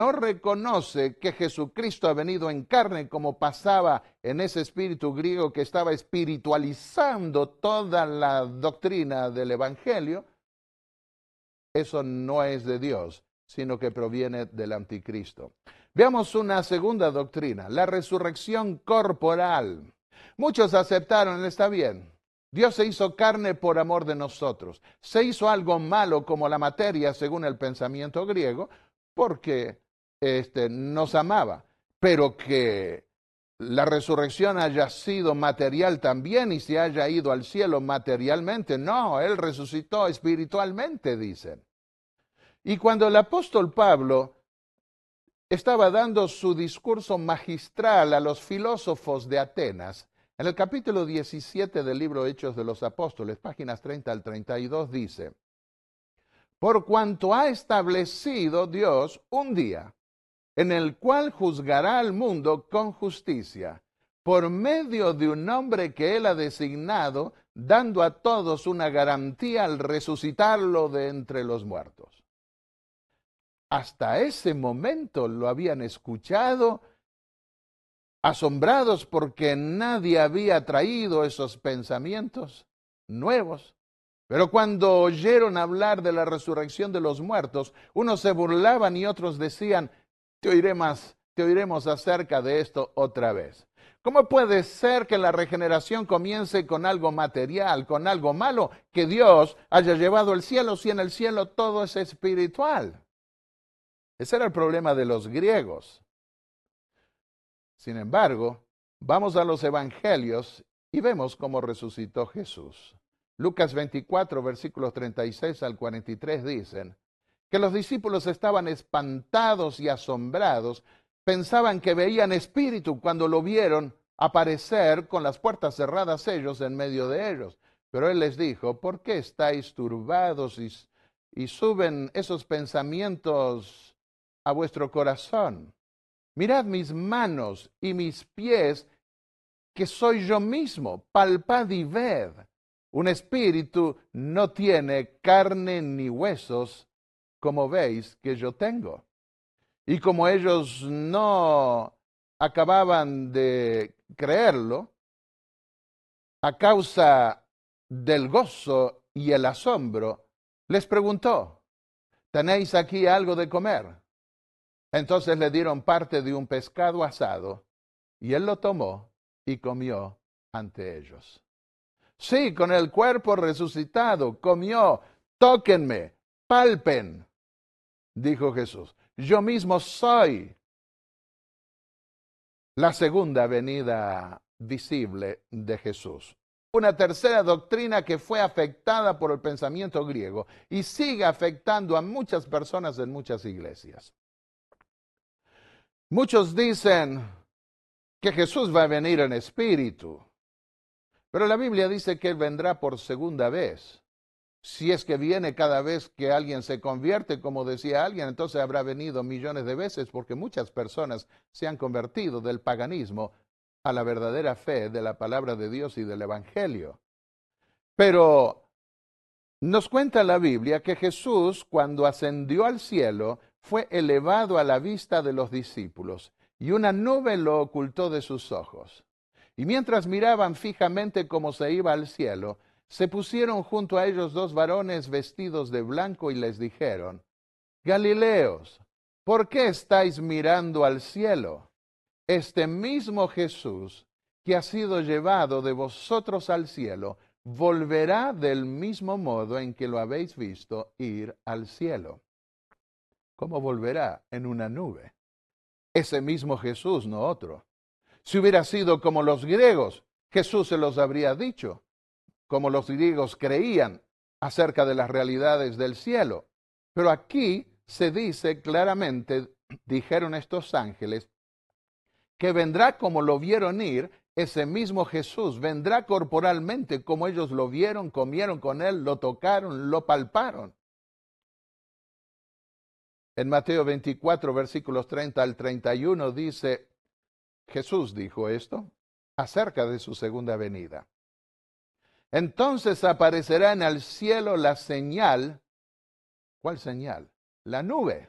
no reconoce que Jesucristo ha venido en carne, como pasaba en ese espíritu griego que estaba espiritualizando toda la doctrina del Evangelio, eso no es de Dios, sino que proviene del anticristo. Veamos una segunda doctrina, la resurrección corporal. Muchos aceptaron, está bien, Dios se hizo carne por amor de nosotros. Se hizo algo malo como la materia, según el pensamiento griego, porque nos amaba. Pero que la resurrección haya sido material también y se haya ido al cielo materialmente, no, Él resucitó espiritualmente, dicen. Y cuando el apóstol Pablo estaba dando su discurso magistral a los filósofos de Atenas, en el capítulo 17 del libro Hechos de los Apóstoles, páginas 30 al 32, dice: por cuanto ha establecido Dios un día en el cual juzgará al mundo con justicia, por medio de un hombre que Él ha designado, dando a todos una garantía al resucitarlo de entre los muertos. Hasta ese momento lo habían escuchado, asombrados porque nadie había traído esos pensamientos nuevos. Pero cuando oyeron hablar de la resurrección de los muertos, unos se burlaban y otros decían: te oiremos acerca de esto otra vez. ¿Cómo puede ser que la regeneración comience con algo material, con algo malo, que Dios haya llevado al cielo, si en el cielo todo es espiritual? Ese era el problema de los griegos. Sin embargo, vamos a los evangelios y vemos cómo resucitó Jesús. Lucas 24, versículos 36 al 43 dicen que los discípulos estaban espantados y asombrados, pensaban que veían espíritu cuando lo vieron aparecer con las puertas cerradas ellos en medio de ellos. Pero Él les dijo: ¿por qué estáis turbados y suben esos pensamientos a vuestro corazón? Mirad mis manos y mis pies, que soy yo mismo, palpad y ved. Un espíritu no tiene carne ni huesos, como veis que yo tengo. Y como ellos no acababan de creerlo, a causa del gozo y el asombro, les preguntó: ¿tenéis aquí algo de comer? Entonces le dieron parte de un pescado asado, y él lo tomó y comió ante ellos. Sí, con el cuerpo resucitado, comió. Tóquenme, palpen, dijo Jesús. Yo mismo soy la segunda venida visible de Jesús. Una tercera doctrina que fue afectada por el pensamiento griego y sigue afectando a muchas personas en muchas iglesias. Muchos dicen que Jesús va a venir en espíritu, pero la Biblia dice que Él vendrá por segunda vez. Si es que viene cada vez que alguien se convierte, como decía alguien, entonces habrá venido millones de veces, porque muchas personas se han convertido del paganismo a la verdadera fe de la palabra de Dios y del Evangelio. Pero nos cuenta la Biblia que Jesús, cuando ascendió al cielo, fue elevado a la vista de los discípulos, y una nube lo ocultó de sus ojos. Y mientras miraban fijamente cómo se iba al cielo, se pusieron junto a ellos dos varones vestidos de blanco y les dijeron: Galileos, ¿por qué estáis mirando al cielo? Este mismo Jesús, que ha sido llevado de vosotros al cielo, volverá del mismo modo en que lo habéis visto ir al cielo. ¿Cómo volverá? En una nube. Ese mismo Jesús, no otro. Si hubiera sido como los griegos, Jesús se los habría dicho, como los griegos creían acerca de las realidades del cielo. Pero aquí se dice claramente, dijeron estos ángeles, que vendrá como lo vieron ir. Ese mismo Jesús vendrá corporalmente como ellos lo vieron, comieron con Él, lo tocaron, lo palparon. En Mateo 24, versículos 30 al 31 dice, Jesús dijo esto acerca de su segunda venida. Entonces aparecerá en el cielo la señal. ¿Cuál señal? La nube.